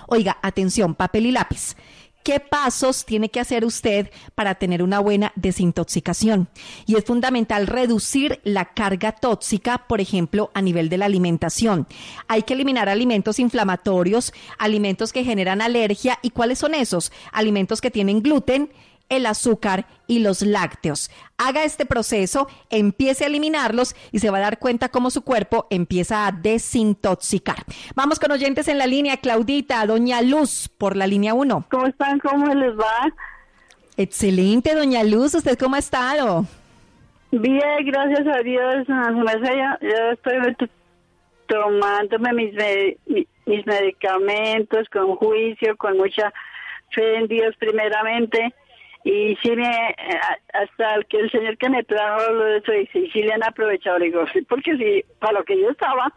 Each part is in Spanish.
Oiga, atención, papel y lápiz. ¿Qué pasos tiene que hacer usted para tener una buena desintoxicación? Y es fundamental reducir la carga tóxica, por ejemplo, a nivel de la alimentación. Hay que eliminar alimentos inflamatorios, alimentos que generan alergia. ¿Y cuáles son esos? Alimentos que tienen gluten, el azúcar y los lácteos. Haga este proceso, empiece a eliminarlos y se va a dar cuenta cómo su cuerpo empieza a desintoxicar. Vamos con oyentes en la línea. Claudita, doña Luz, por la línea 1. ¿Cómo están? ¿Cómo les va? Excelente, doña Luz. ¿Usted cómo ha estado? Bien, gracias a Dios. Yo estoy tomándome mis medicamentos con juicio, con mucha fe en Dios primeramente. Y sí, hasta el señor que me trajo lo de eso, dice, y sí le han aprovechado, le digo, sí, porque sí, para lo que yo estaba.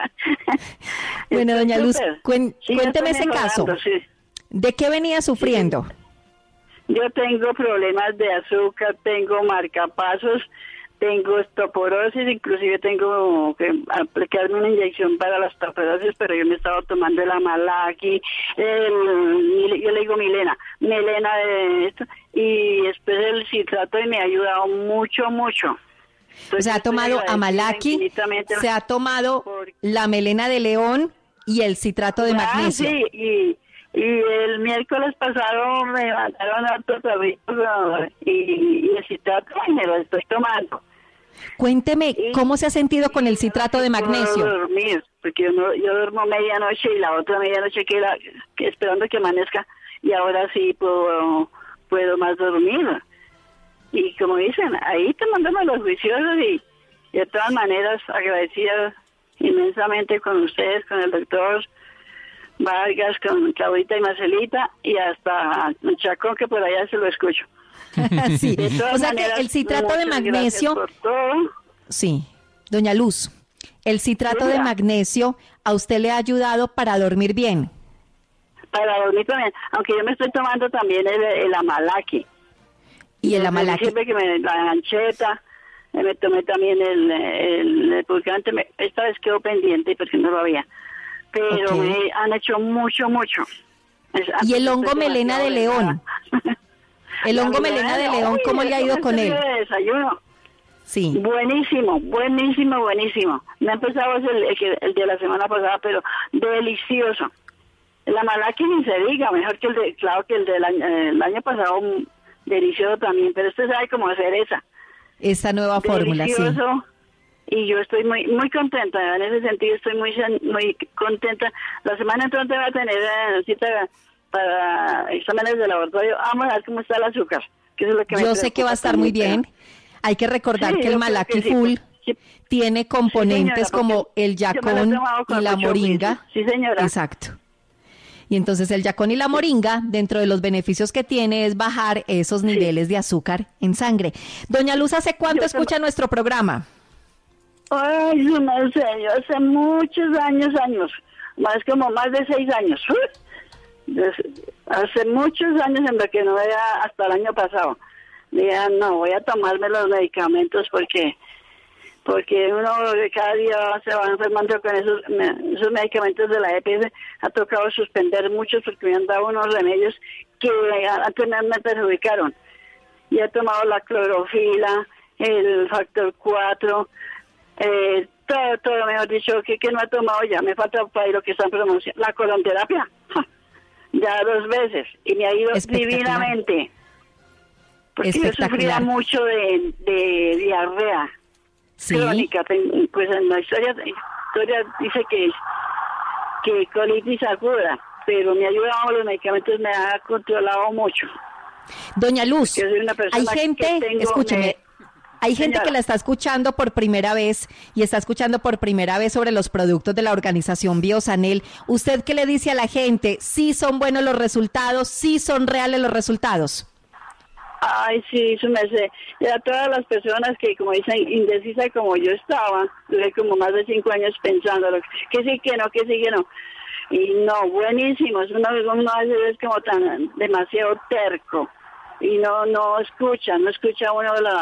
Bueno, doña Luz, cuénteme ese caso. Sí. ¿De qué venía sufriendo? Sí. Yo tengo problemas de azúcar, tengo marcapasos, tengo osteoporosis, inclusive tengo que aplicarme una inyección para la osteoporosis, pero yo me estaba tomando el Amalaki, yo le digo Milena de esto, y después el citrato y me ha ayudado mucho. Entonces, se ha tomado Amalaki, se ha tomado la melena de león y el citrato de magnesio. Sí, y el miércoles pasado me mandaron otros tablitos y el citrato me lo estoy tomando. Cuénteme, ¿cómo se ha sentido con el citrato de magnesio? Puedo dormir, porque yo duermo medianoche y la otra medianoche que esperando que amanezca, y ahora sí puedo más dormir. Y como dicen, ahí tomándome los juiciosos y de todas maneras agradecida inmensamente con ustedes, con el doctor Vargas, con Claudita y Marcelita, y hasta con Chacón, que por allá se lo escucho. Sí, o sea que el citrato de magnesio, por todo. Sí, doña Luz, el citrato de magnesio a usted le ha ayudado para dormir bien. Para dormir también, aunque yo me estoy tomando también el Amalaki. Y el Amalaki. Siempre que la ancheta, me tomé también el purgante, esta vez quedó pendiente porque no lo había. Pero me han hecho mucho. Y el hongo melena de león. El hongo melena de león, ¿cómo le ha ido con él? De desayuno. Sí. Buenísimo. Me ha empezado el de la semana pasada, pero delicioso. El Amalaki ni se diga, mejor que el del año pasado, delicioso también, pero este sabe como cereza. Esa nueva fórmula, sí. Y yo estoy muy contenta, en ese sentido estoy muy contenta. La semana entrante va a tener cita para exámenes de laboratorio. Vamos a ver cómo está el azúcar. Que eso es lo que yo sé que va a estar muy bien. Hay que recordar que el Amalaki Full tiene componentes como el yacón y la moringa. Sí, señora. Exacto. Y entonces el yacón y la moringa, dentro de los beneficios que tiene, es bajar esos niveles de azúcar en sangre. Doña Luz, ¿hace cuánto escucha nuestro programa? Ay, no sé, yo hace muchos años, más de 6 años. Hace muchos años en lo que no era hasta el año pasado. Dije, no, voy a tomarme los medicamentos porque uno cada día se va enfermando con esos medicamentos de la EPS. Ha tocado suspender muchos porque me han dado unos remedios que antes me perjudicaron. Y he tomado la clorofila, el factor 4, todo mejor dicho, que no he tomado ya. Me falta para lo que están promocionando, la colonterapia. Ya 2 veces y me ha ido divinamente, porque yo sufría mucho de diarrea crónica. Pues en la historia dice que colitis aguda, pero me ha ayudado los medicamentos, me ha controlado mucho. Doña Luz, hay gente, escúcheme, hay gente que la está escuchando por primera vez y está escuchando por primera vez sobre los productos de la organización Biosanel. ¿Usted qué le dice a la gente? ¿Sí son buenos los resultados? ¿Sí son reales los resultados? Ay, sí, eso me hace. Y a todas las personas que, como dicen, indecisa como yo estaba, duré como más de 5 años pensando que sí, que no, que sí, que no. Y no, buenísimos. Uno a veces es como tan demasiado terco y no escucha uno